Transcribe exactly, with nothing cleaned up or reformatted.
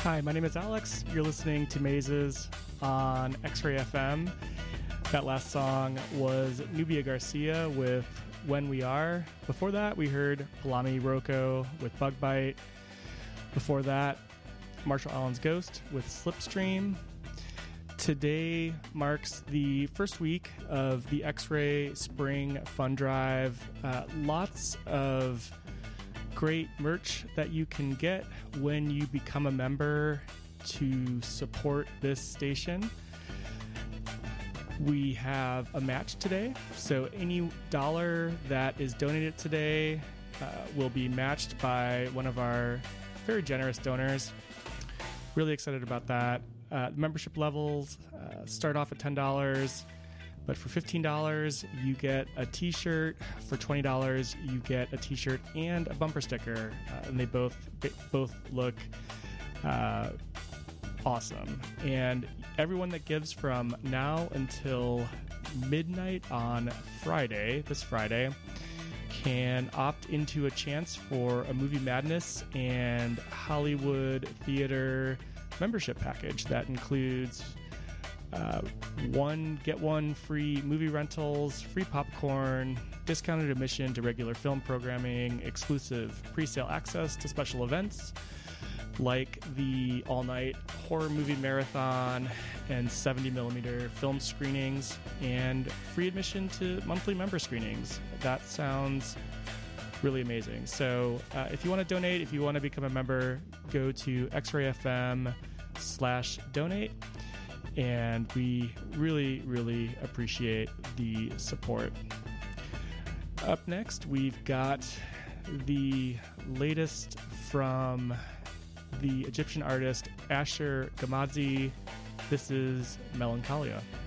Hi, my name is Alex. You're listening to Mazes on X-Ray F M. That last song was Nubia Garcia with When We Are. Before that, we heard Palami Rocco with Bug Bite. Before that, Marshall Allen's Ghost with Slipstream. Today marks the first week of the X-Ray Spring Fun Drive. Uh, lots of great merch that you can get when you become a member to support this station. We have a match today, so any dollar that is donated today uh, will be matched by one of our very generous donors. Really excited about that. Uh, the membership levels uh, start off at ten dollars. But for fifteen dollars, you get a t-shirt. For twenty dollars, you get a t-shirt and a bumper sticker. Uh, and they both they both look uh, awesome. And everyone that gives from now until midnight on Friday, this Friday, can opt into a chance for a Movie Madness and Hollywood Theater membership package that includes Uh, one get one free movie rentals, free popcorn, discounted admission to regular film programming, exclusive pre-sale access to special events like the all-night horror movie marathon and seventy millimeter film screenings, and free admission to monthly member screenings. That sounds really amazing. So uh, if you want to donate, if you want to become a member, go to xrayfm slash donate. And we really, really appreciate the support. Up next, we've got the latest from the Egyptian artist Asher Gamazi. This is Melancholia.